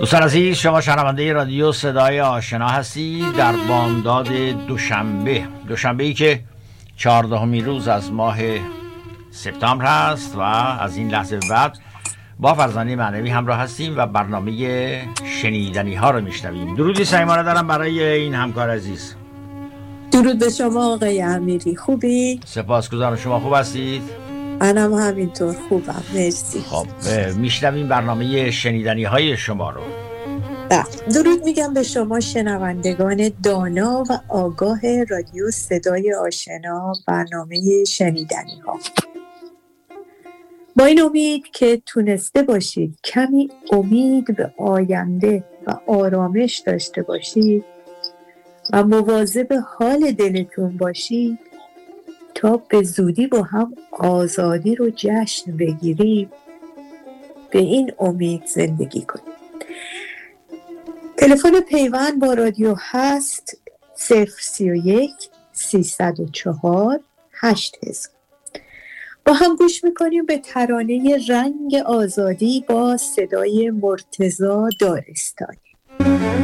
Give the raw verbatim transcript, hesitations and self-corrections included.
دوستان عزیز، شما شنونده رادیو صدای آشنا هستید در بامداد دوشنبه دوشنبه ای که چهاردهمین روز از ماه سپتامبر هست و از این لحظه بعد با فرزانه معنوی همراه هستیم و برنامه شنیدنی ها رو میشنویم. درودی صمیمانه دارم برای این همکار عزیز. درود به شما آقای امیری، خوبی؟ سپاسگزارم، شما خوب هستید؟ منم همینطور خوبم، مرسی. خب میشنویم برنامه شنیدنی های شما رو. درود میگم به شما شنوندگان دانا و آگاه رادیو صدای آشنا، برنامه شنیدنی ها. با این امید که تونسته باشید کمی امید به آینده و آرامش داشته باشید و مواظب حال دلتون باشید تا به زودی با هم آزادی رو جشن بگیریم، به این امید زندگی کنیم. تلفن پیوند با رادیو هست صفر سی و یک سیصد و چهار هشت هزار. با هم گوش میکنیم به ترانه رنگ آزادی با صدای مرتضی دارستانی.